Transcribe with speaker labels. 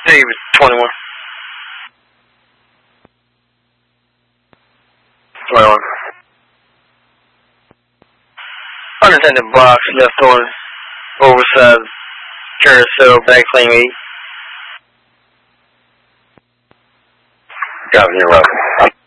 Speaker 1: David 21. 21. Unattended box, left on, oversized carousel, back claim 8.
Speaker 2: Copy, you're welcome.